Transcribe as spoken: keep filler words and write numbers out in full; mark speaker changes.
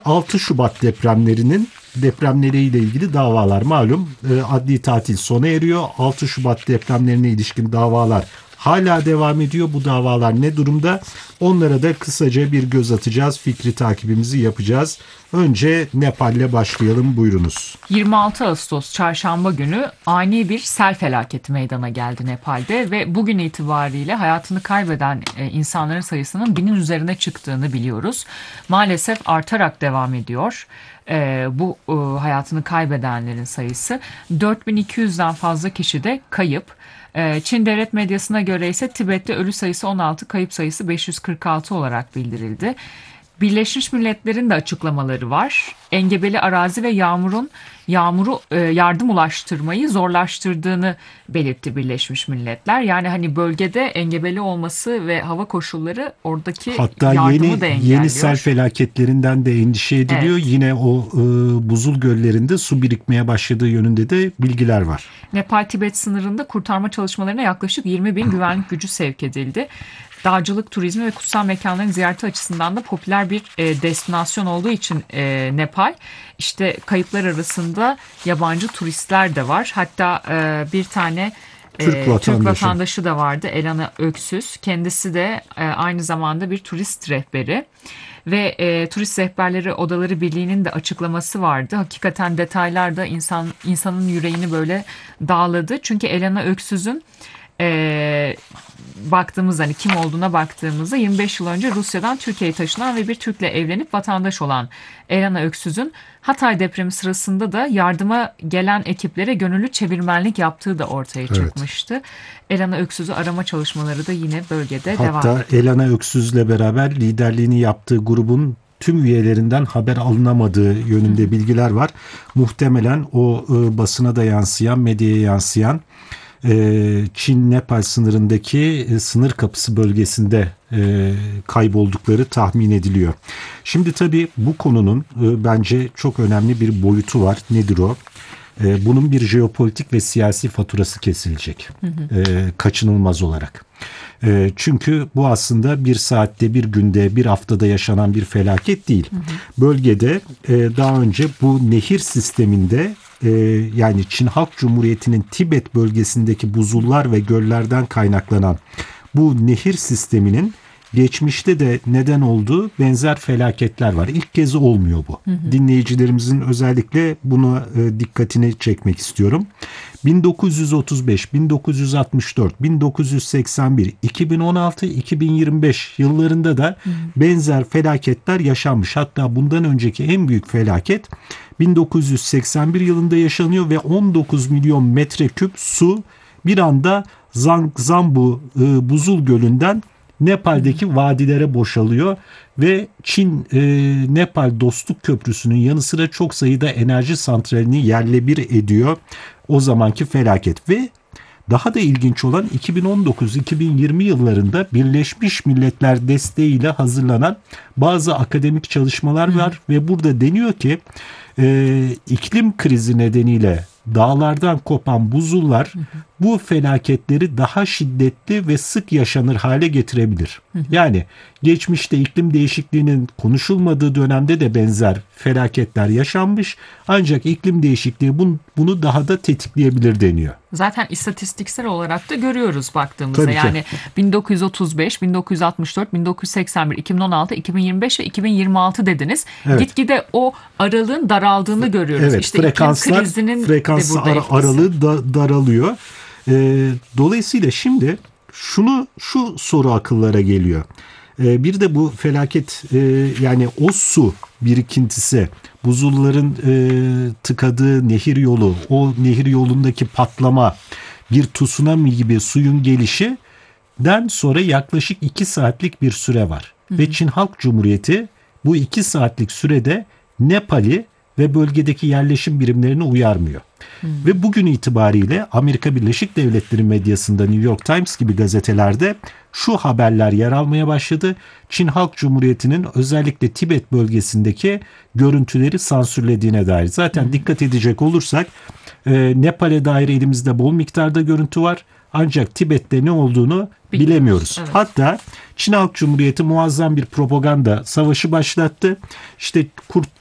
Speaker 1: altı Şubat depremlerinin depremleriyle ilgili davalar malum e, adli tatil sona eriyor. altı Şubat depremlerine ilişkin davalar hala devam ediyor. Bu davalar ne durumda? Onlara da kısaca bir göz atacağız. Fikri takibimizi yapacağız. Önce Nepal'le başlayalım. Buyurunuz.
Speaker 2: yirmi altı Ağustos Çarşamba günü ani bir sel felaketi meydana geldi Nepal'de ve bugün itibariyle hayatını kaybeden insanların sayısının binin üzerine çıktığını biliyoruz. Maalesef artarak devam ediyor. Ee, bu e, hayatını kaybedenlerin sayısı dört bin iki yüzden fazla kişi de kayıp. Ee, Çin devlet medyasına göre ise Tibet'te ölü sayısı on altı, kayıp sayısı beş yüz kırk altı olarak bildirildi. Birleşmiş Milletler'in de açıklamaları var. Engebeli arazi ve yağmurun yağmuru e, yardım ulaştırmayı zorlaştırdığını belirtti Birleşmiş Milletler. Yani hani bölgede engebeli olması ve hava koşulları oradaki
Speaker 1: Hatta
Speaker 2: yardımı
Speaker 1: yeni,
Speaker 2: da engelliyor.
Speaker 1: Yeni sel felaketlerinden de endişe ediliyor.
Speaker 2: Evet.
Speaker 1: Yine o e, buzul göllerinde su birikmeye başladığı yönünde de bilgiler var.
Speaker 2: Nepal-Tibet sınırında kurtarma çalışmalarına yaklaşık yirmi bin güvenlik gücü sevk edildi. Dağcılık, turizmi ve kutsal mekanların ziyareti açısından da popüler bir e, destinasyon olduğu için e, Nepal, işte kayıplar arasında yabancı turistler de var. Hatta e, bir tane e,
Speaker 1: Türk vatandaşı.
Speaker 2: Türk vatandaşı da vardı, Elana Öksüz. Kendisi de e, aynı zamanda bir turist rehberi. Ve e, turist rehberleri odaları birliğinin de açıklaması vardı. Hakikaten detaylar da insan insanın yüreğini böyle dağladı. Çünkü Elana Öksüz'ün e, baktığımız hani kim olduğuna baktığımızda yirmi beş yıl önce Rusya'dan Türkiye'ye taşınan ve bir Türk'le evlenip vatandaş olan Elana Öksüz'ün Hatay depremi sırasında da yardıma gelen ekiplere gönüllü çevirmenlik yaptığı da ortaya çıkmıştı. Evet. Elana Öksüz'ü arama çalışmaları da yine bölgede
Speaker 1: Hatta
Speaker 2: devam ediyor.
Speaker 1: Hatta Elana Öksüz'le beraber liderliğini yaptığı grubun tüm üyelerinden haber alınamadığı yönünde Hı. bilgiler var. Muhtemelen o e, basına da yansıyan, medyaya yansıyan Çin-Nepal sınırındaki sınır kapısı bölgesinde kayboldukları tahmin ediliyor. Şimdi tabii bu konunun bence çok önemli bir boyutu var. Nedir o? Bunun bir jeopolitik ve siyasi faturası kesilecek. Hı hı. Kaçınılmaz olarak. Çünkü bu aslında bir saatte, bir günde, bir haftada yaşanan bir felaket değil. Hı hı. Bölgede daha önce bu nehir sisteminde yani Çin Halk Cumhuriyeti'nin Tibet bölgesindeki buzullar ve göllerden kaynaklanan bu nehir sisteminin geçmişte de neden olduğu benzer felaketler var. İlk kez olmuyor bu. Hı hı. Dinleyicilerimizin özellikle buna dikkatini çekmek istiyorum. bin dokuz yüz otuz beş, bin dokuz yüz altmış dört, bin dokuz yüz seksen bir, iki bin on altı, iki bin yirmi beş yıllarında da hı hı. benzer felaketler yaşanmış. Hatta bundan önceki en büyük felaket bin dokuz yüz seksen bir yılında yaşanıyor ve on dokuz milyon metreküp su bir anda Zangzambu e, Buzul Gölü'nden Nepal'deki vadilere boşalıyor ve Çin-Nepal e, Dostluk Köprüsü'nün yanı sıra çok sayıda enerji santralini yerle bir ediyor o zamanki felaket. Ve daha da ilginç olan iki bin on dokuz iki bin yirmi yıllarında Birleşmiş Milletler desteğiyle hazırlanan bazı akademik çalışmalar var Hı. ve burada deniyor ki e, iklim krizi nedeniyle dağlardan kopan buzullar hı hı. bu felaketleri daha şiddetli ve sık yaşanır hale getirebilir. Hı hı. Yani geçmişte iklim değişikliğinin konuşulmadığı dönemde de benzer felaketler yaşanmış. Ancak iklim değişikliği bunu, bunu daha da tetikleyebilir deniyor.
Speaker 2: Zaten istatistiksel olarak da görüyoruz baktığımızda. Yani bin dokuz yüz otuz beş, bin dokuz yüz altmış dört, bin dokuz yüz seksen bir, iki bin on altı, iki bin yirmi beş ve iki bin yirmi altı dediniz. Evet. Gitgide o aralığın daraldığını görüyoruz.
Speaker 1: Evet,
Speaker 2: işte
Speaker 1: frekanslar,
Speaker 2: iklim krizinin
Speaker 1: frekans ara, aralığı da, daralıyor. Ee, dolayısıyla şimdi şunu şu soru akıllara geliyor. Ee, bir de bu felaket e, yani o su birikintisi, buzulların e, tıkadığı nehir yolu, o nehir yolundaki patlama, bir tsunami gibi suyun gelişinden sonra yaklaşık iki saatlik bir süre var. Hı hı. Ve Çin Halk Cumhuriyeti bu iki saatlik sürede Nepal'i ve bölgedeki yerleşim birimlerini uyarmıyor. Hmm. Ve bugün itibariyle Amerika Birleşik Devletleri medyasında New York Times gibi gazetelerde şu haberler yer almaya başladı. Çin Halk Cumhuriyeti'nin özellikle Tibet bölgesindeki görüntüleri sansürlediğine dair. Zaten hmm. dikkat edecek olursak e, Nepal'e dair elimizde bol miktarda görüntü var. Ancak Tibet'te ne olduğunu
Speaker 2: Bilmiyoruz,
Speaker 1: bilemiyoruz.
Speaker 2: evet.
Speaker 1: Hatta Çin Halk Cumhuriyeti muazzam bir propaganda savaşı başlattı. İşte Kurt